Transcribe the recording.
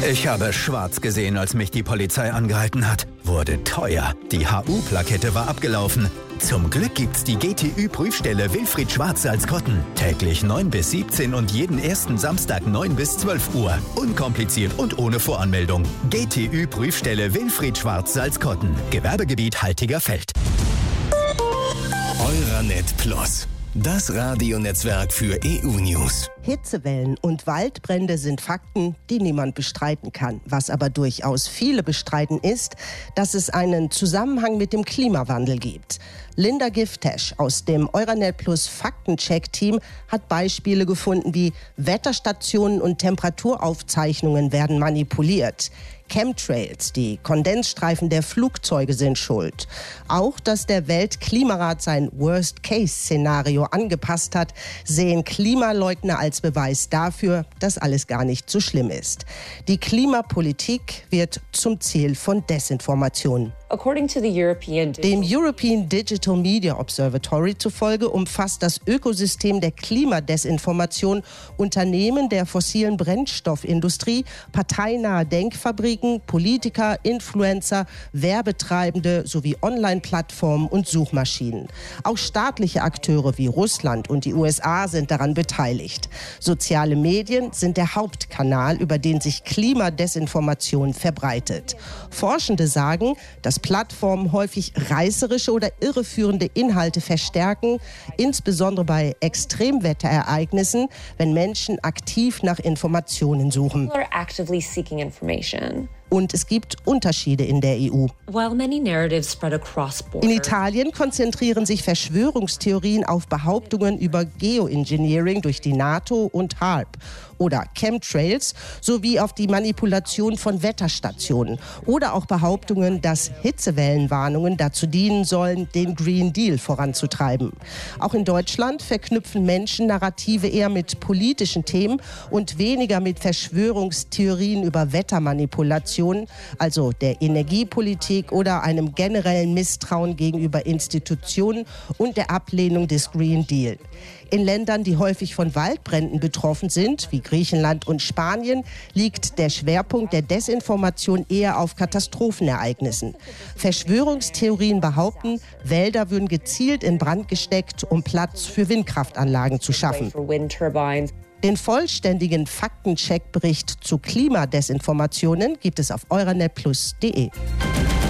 Ich habe schwarz gesehen, als mich die Polizei angehalten hat. Wurde teuer. Die HU-Plakette war abgelaufen. Zum Glück gibt's die GTÜ-Prüfstelle Wilfried Schwarz-Salzkotten. Täglich 9 bis 17 und jeden ersten Samstag 9 bis 12 Uhr. Unkompliziert und ohne Voranmeldung. GTÜ-Prüfstelle Wilfried Schwarz-Salzkotten. Gewerbegebiet Haltigerfeld. Euranet Plus. Das Radionetzwerk für EU-News. Hitzewellen und Waldbrände sind Fakten, die niemand bestreiten kann. Was aber durchaus viele bestreiten ist, dass es einen Zusammenhang mit dem Klimawandel gibt. Linda Giftesch aus dem Euranet Plus Faktencheck-Team hat Beispiele gefunden, wie Wetterstationen und Temperaturaufzeichnungen werden manipuliert. Chemtrails, die Kondensstreifen der Flugzeuge, sind schuld. Auch, dass der Weltklimarat sein Worst-Case-Szenario angepasst hat, sehen Klimaleugner als Beweis dafür, dass alles gar nicht so schlimm ist. Die Klimapolitik wird zum Ziel von Desinformation. Dem European Digital Media Observatory zufolge umfasst das Ökosystem der Klimadesinformation Unternehmen der fossilen Brennstoffindustrie, parteinahe Denkfabriken, Politiker, Influencer, Werbetreibende sowie Online-Plattformen und Suchmaschinen. Auch staatliche Akteure wie Russland und die USA sind daran beteiligt. Soziale Medien sind der Hauptkanal, über den sich Klimadesinformation verbreitet. Forschende sagen, dass Plattformen häufig reißerische oder irreführende Inhalte verstärken, insbesondere bei Extremwetterereignissen, wenn Menschen aktiv nach Informationen suchen. Und es gibt Unterschiede in der EU. In Italien konzentrieren sich Verschwörungstheorien auf Behauptungen über Geoengineering durch die NATO und HAARP oder Chemtrails sowie auf die Manipulation von Wetterstationen oder auch Behauptungen, dass Hitzewellenwarnungen dazu dienen sollen, den Green Deal voranzutreiben. Auch in Deutschland verknüpfen Menschen Narrative eher mit politischen Themen und weniger mit Verschwörungstheorien über Wettermanipulation, also der Energiepolitik oder einem generellen Misstrauen gegenüber Institutionen und der Ablehnung des Green Deal. In Ländern, die häufig von Waldbränden betroffen sind, wie Griechenland und Spanien, liegt der Schwerpunkt der Desinformation eher auf Katastrophenereignissen. Verschwörungstheorien behaupten, Wälder würden gezielt in Brand gesteckt, um Platz für Windkraftanlagen zu schaffen. Den vollständigen Faktencheck-Bericht zu Klimadesinformationen gibt es auf euranetplus.de.